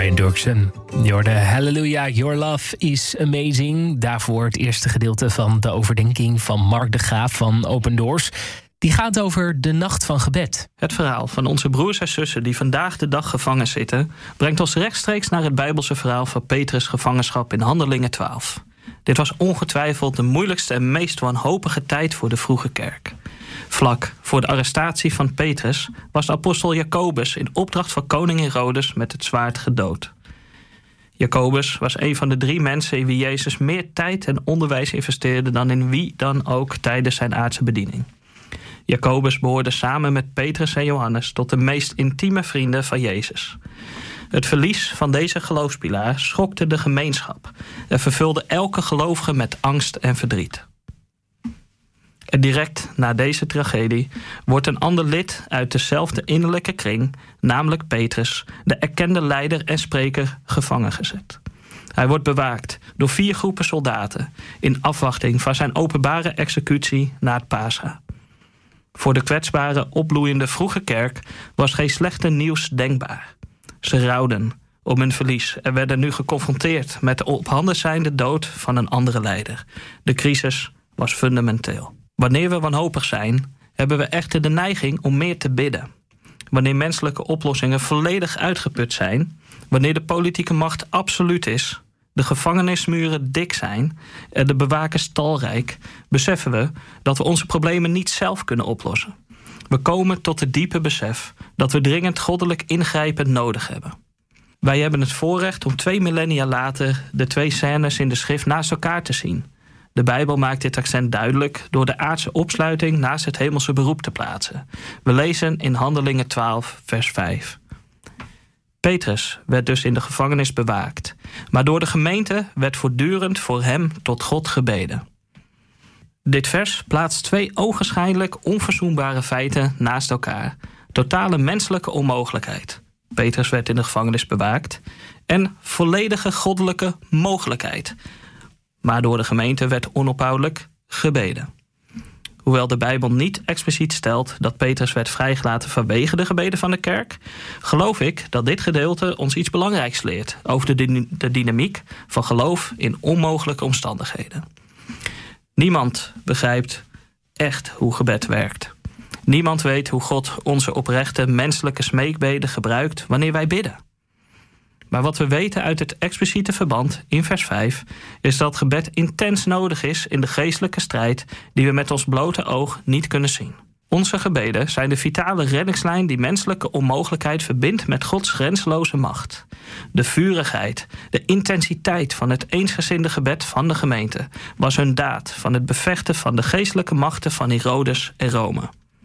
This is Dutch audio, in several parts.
Brian Doerksen. Je hoorde Hallelujah, Your Love is Amazing. Daarvoor het eerste gedeelte van de overdenking van Mark de Graaf van Open Doors. Die gaat over de nacht van gebed. Het verhaal van onze broers en zussen die vandaag de dag gevangen zitten, brengt ons rechtstreeks naar het Bijbelse verhaal van Petrus' gevangenschap in Handelingen 12. Dit was ongetwijfeld de moeilijkste en meest wanhopige tijd voor de vroege kerk. Vlak voor de arrestatie van Petrus was de apostel Jacobus in opdracht van koning Herodes met het zwaard gedood. Jacobus was een van de 3 mensen in wie Jezus meer tijd en onderwijs investeerde dan in wie dan ook tijdens zijn aardse bediening. Jacobus behoorde samen met Petrus en Johannes tot de meest intieme vrienden van Jezus. Het verlies van deze geloofspilaar schokte de gemeenschap en vervulde elke gelovige met angst en verdriet. En direct na deze tragedie wordt een ander lid uit dezelfde innerlijke kring, namelijk Petrus, de erkende leider en spreker, gevangen gezet. Hij wordt bewaakt door 4 groepen soldaten in afwachting van zijn openbare executie na het Pascha. Voor de kwetsbare, opbloeiende vroege kerk was geen slechte nieuws denkbaar. Ze rouwden om hun verlies en werden nu geconfronteerd met de op handen zijnde dood van een andere leider. De crisis was fundamenteel. Wanneer we wanhopig zijn, hebben we echter de neiging om meer te bidden. Wanneer menselijke oplossingen volledig uitgeput zijn, wanneer de politieke macht absoluut is, de gevangenismuren dik zijn en de bewakers talrijk, beseffen we dat we onze problemen niet zelf kunnen oplossen. We komen tot het diepe besef dat we dringend goddelijk ingrijpen nodig hebben. Wij hebben het voorrecht om 2 millennia later de 2 scènes in de schrift naast elkaar te zien. De Bijbel maakt dit accent duidelijk door de aardse opsluiting naast het hemelse beroep te plaatsen. We lezen in Handelingen 12, vers 5. Petrus werd dus in de gevangenis bewaakt, maar door de gemeente werd voortdurend voor hem tot God gebeden. Dit vers plaatst 2 ogenschijnlijk onverzoenbare feiten naast elkaar. Totale menselijke onmogelijkheid. Petrus werd in de gevangenis bewaakt. En volledige goddelijke mogelijkheid. Maar door de gemeente werd onophoudelijk gebeden. Hoewel de Bijbel niet expliciet stelt dat Petrus werd vrijgelaten vanwege de gebeden van de kerk, geloof ik dat dit gedeelte ons iets belangrijks leert over de dynamiek van geloof in onmogelijke omstandigheden. Niemand begrijpt echt hoe gebed werkt. Niemand weet hoe God onze oprechte menselijke smeekbeden gebruikt wanneer wij bidden. Maar wat we weten uit het expliciete verband in vers 5... is dat gebed intens nodig is in de geestelijke strijd die we met ons blote oog niet kunnen zien. Onze gebeden zijn de vitale reddingslijn die menselijke onmogelijkheid verbindt met Gods grenzeloze macht. De vurigheid, de intensiteit van het eensgezinde gebed van de gemeente was hun daad van het bevechten van de geestelijke machten van Herodes en Rome.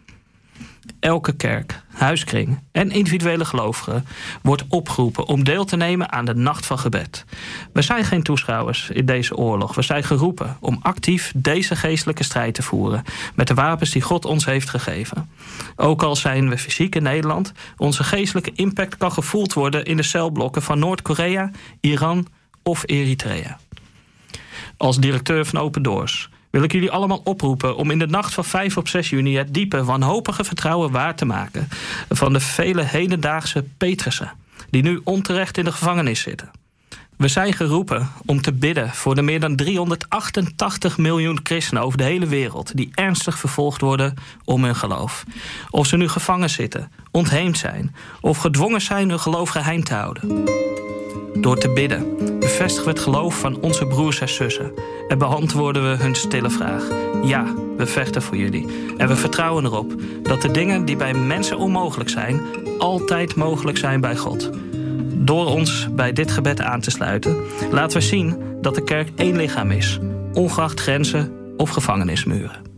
Elke kerk, huiskring en individuele gelovigen wordt opgeroepen om deel te nemen aan de nacht van gebed. We zijn geen toeschouwers in deze oorlog. We zijn geroepen om actief deze geestelijke strijd te voeren met de wapens die God ons heeft gegeven. Ook al zijn we fysiek in Nederland, onze geestelijke impact kan gevoeld worden in de celblokken van Noord-Korea, Iran of Eritrea. Als directeur van Open Doors wil ik jullie allemaal oproepen om in de nacht van 5 op 6 juni het diepe, wanhopige vertrouwen waar te maken van de vele hedendaagse Petrussen die nu onterecht in de gevangenis zitten. We zijn geroepen om te bidden voor de meer dan 388 miljoen christenen over de hele wereld die ernstig vervolgd worden om hun geloof. Of ze nu gevangen zitten, ontheemd zijn of gedwongen zijn hun geloof geheim te houden. Door te bidden bevestigen we het geloof van onze broers en zussen en beantwoorden we hun stille vraag. Ja, we vechten voor jullie en we vertrouwen erop dat de dingen die bij mensen onmogelijk zijn, altijd mogelijk zijn bij God. Door ons bij dit gebed aan te sluiten, laten we zien dat de kerk één lichaam is, ongeacht grenzen of gevangenismuren.